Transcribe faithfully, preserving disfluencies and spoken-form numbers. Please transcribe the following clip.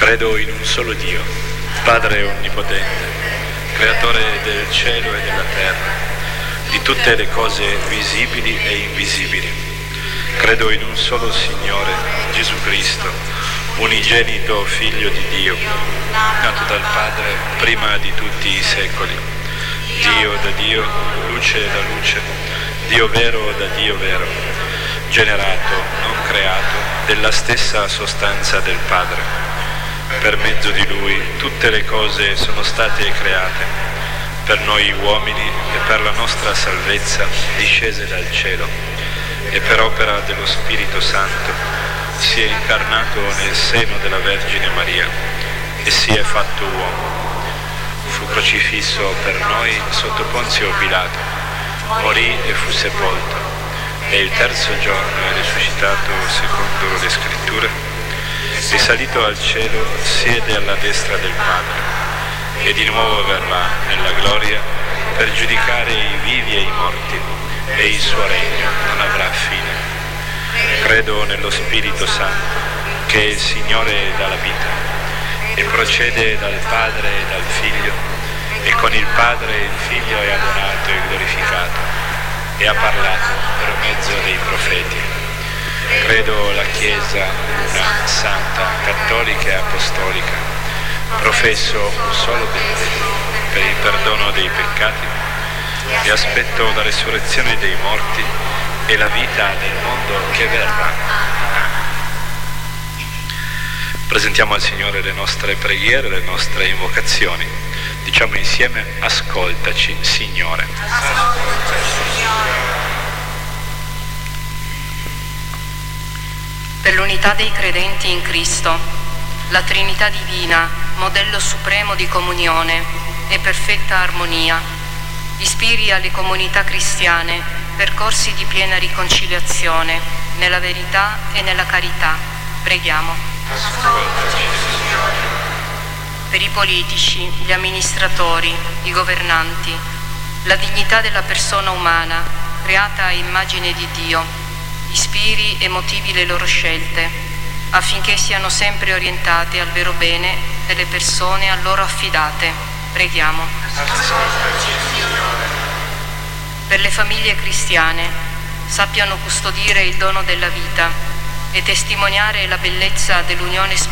Credo in un solo Dio, Padre Onnipotente, Creatore del cielo e della terra, di tutte le cose visibili e invisibili. Credo in un solo Signore, Gesù Cristo, unigenito Figlio di Dio, nato dal Padre prima di tutti i secoli, Dio da Dio, luce da luce, Dio vero da Dio vero, generato, non creato, della stessa sostanza del Padre. Per mezzo di Lui tutte le cose sono state create, per noi uomini e per la nostra salvezza discese dal cielo, e per opera dello Spirito Santo si è incarnato nel seno della Vergine Maria e si è fatto uomo. Fu crocifisso per noi sotto Ponzio Pilato, morì e fu sepolto, e il terzo giorno è risuscitato secondo le Scritture. Risalito al cielo, siede alla destra del Padre, e di nuovo verrà nella gloria per giudicare i vivi e i morti, e il suo regno non avrà fine. Credo nello Spirito Santo, che è il Signore dalla vita, e procede dal Padre e dal Figlio, e con il Padre e il Figlio è adorato e glorificato, e ha parlato per mezzo dei profeti. Credo la Chiesa una, santa, cattolica e apostolica. Professo un solo battesimo per il perdono dei peccati e aspetto la resurrezione dei morti e la vita del mondo che verrà. Presentiamo al Signore le nostre preghiere, le nostre invocazioni. Diciamo insieme: ascoltaci, Signore. Ascoltaci, Signore. Per l'unità dei credenti in Cristo, la Trinità Divina, modello supremo di comunione e perfetta armonia, ispiri alle comunità cristiane percorsi di piena riconciliazione nella verità e nella carità. Preghiamo. Ascoltaci, Signore. Per i politici, gli amministratori, i governanti, la dignità della persona umana, creata a immagine di Dio, ispiri e motivi le loro scelte, affinché siano sempre orientate al vero bene delle persone a loro affidate. Preghiamo. Ascoltaci, Signore. Per le famiglie cristiane, sappiano custodire il dono della vita e testimoniare la bellezza dell'unione